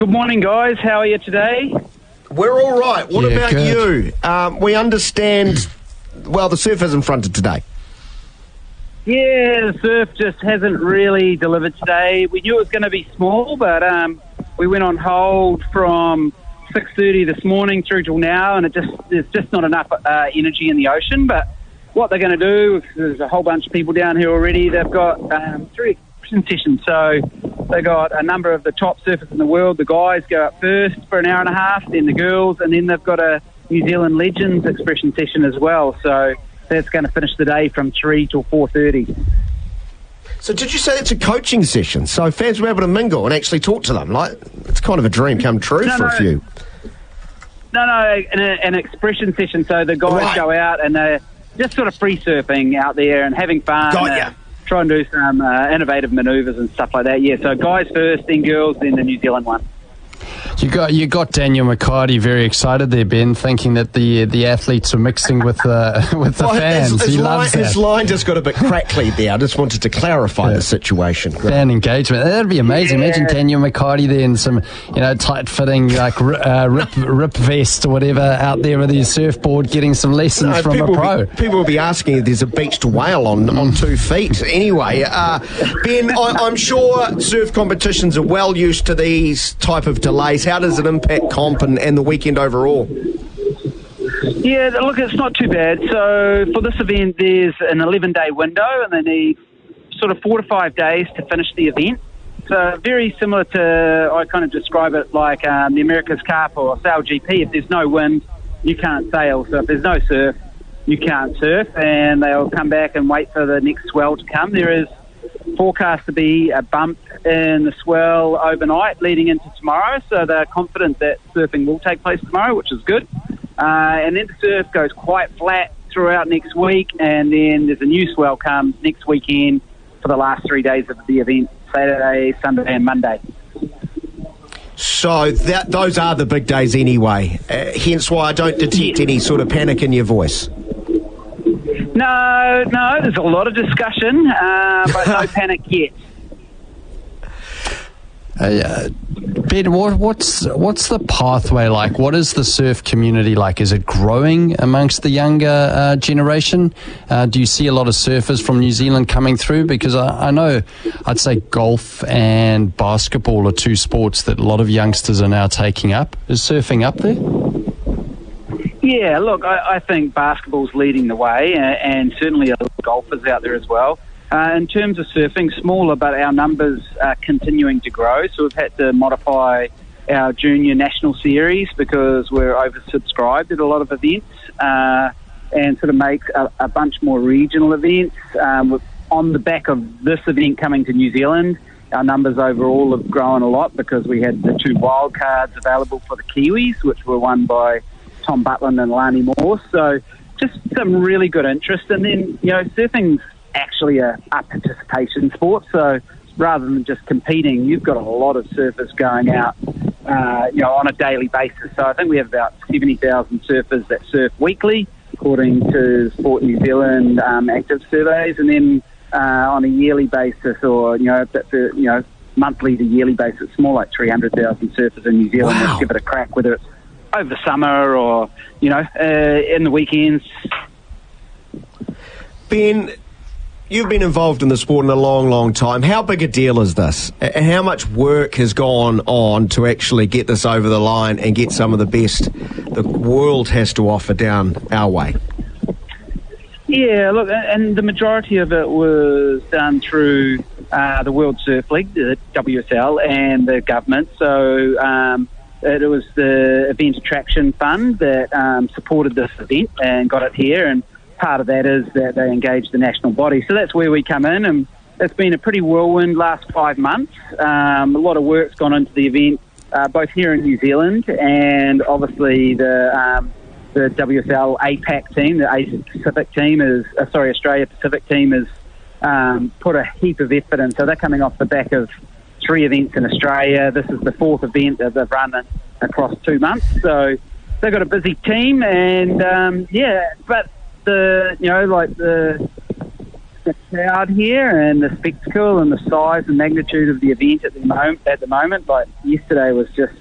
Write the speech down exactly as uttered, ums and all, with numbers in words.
Good morning, guys. How are you today? We're all right. What Yeah, about good. you? Um, we understand, well, the surf isn't fronted today. Yeah, the surf just hasn't really delivered today. We knew it was going to be small, but um, we went on hold from six thirty this morning through till now, and it just there's just not enough uh, energy in the ocean. But what they're going to do, there's a whole bunch of people down here already. They've got um, three expression sessions. So they got a number of the top surfers in the world. The guys go up first for an hour and a half, then the girls, and then they've got a New Zealand Legends expression session as well. So that's going to finish the day from three till four thirty. So did you say it's a coaching session? So fans will be able to mingle and actually talk to them? Like, it's kind of a dream come true No, for no. a few. No, no, an, an expression session. So the guys Right. go out and they're just sort of free surfing out there and having fun. Got uh, ya. Try and do some uh, innovative manoeuvres and stuff like that. Yeah, so guys first, then girls, then the New Zealand one. You got you got Daniel McCarty very excited there, Ben, thinking that the the athletes are mixing with uh, with the Well, fans. his, his, he line, loves his that. line just got a bit crackly there. I just wanted to clarify Yeah. the situation. Fan engagement. That'd be amazing. Yeah. Imagine Daniel McCarty there in some, you know, tight-fitting like ri- uh, rip rip vest or whatever out there with his surfboard, getting some lessons No, from a people, pro. will be, people will be asking if there's a beached whale on, on two feet. Anyway, uh, Ben, I, I'm sure surf competitions are well used to these type of delays. How does it impact comp and, and the weekend overall? Yeah, look, it's not too bad. So for this event, there's an eleven-day window, and they need sort of four to five days to finish the event. So very similar to, I kind of describe it like um, the America's Cup or Sail G P. If there's no wind, you can't sail. So if there's no surf, you can't surf, and they'll come back and wait for the next swell to come. There is forecast to be a bump in the swell overnight leading into tomorrow, so they're confident that surfing will take place tomorrow, which is good. Uh, and then the surf goes quite flat throughout next week, and then there's a new swell comes next weekend for the last three days of the event, Saturday, Sunday and Monday. So that those are the big days anyway, uh, hence why I don't detect any sort of panic in your voice. No, no, there's a lot of discussion, uh, but no panic yet. Uh, Ben, what, what's what's the pathway like? What is the surf community like? Is it growing amongst the younger uh, generation? Uh, do you see a lot of surfers from New Zealand coming through? Because I, I know, I'd say golf and basketball are two sports that a lot of youngsters are now taking up. Is surfing up there? Yeah, look, I, I think basketball's leading the way, and, and certainly a lot of golfers out there as well. Uh, in terms of surfing, smaller, but our numbers are continuing to grow. So we've had to modify our junior national series because we're oversubscribed at a lot of events, uh, and sort of make a, a bunch more regional events. Um, with, on the back of this event coming to New Zealand, our numbers overall have grown a lot because we had the two wild cards available for the Kiwis, which were won by Tom Butland and Lani Morse. So just some really good interest. And then, you know, surfing's actually a, a participation sport, so rather than just competing, you've got a lot of surfers going out, uh, you know, on a daily basis. So I think we have about seventy thousand surfers that surf weekly, according to Sport New Zealand um, active surveys, and then uh, on a yearly basis, or you know, if that's a, you know, monthly to yearly basis, it's more like three hundred thousand surfers in New Zealand Wow. that give it a crack, whether it's over the summer or you know, uh, in the weekends. Ben, you've been involved in the sport in a long, long time. How big a deal is this? And how much work has gone on to actually get this over the line and get some of the best the world has to offer down our way? Yeah, look, and the majority of it was done through uh, the World Surf League, the W S L, and the government. So um, it was the Event Attraction Fund that um, supported this event and got it here, and part of that is that they engage the national body. So that's where we come in, and it's been a pretty whirlwind last five months. Um, a lot of work's gone into the event, uh, both here in New Zealand and obviously the um, the W S L APAC team, the Asia Pacific team is, uh, sorry, Australia Pacific team has um, put a heap of effort in. So they're coming off the back of three events in Australia. This is the fourth event that they've run across two months. So they've got a busy team, and um, yeah, but the you know like the the crowd here and the spectacle and the size and magnitude of the event at the moment. At the moment, like yesterday was just